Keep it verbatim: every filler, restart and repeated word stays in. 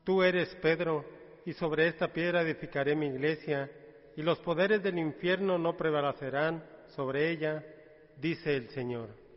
Tú eres Pedro, y sobre esta piedra edificaré mi iglesia, y los poderes del infierno no prevalecerán sobre ella, dice el Señor.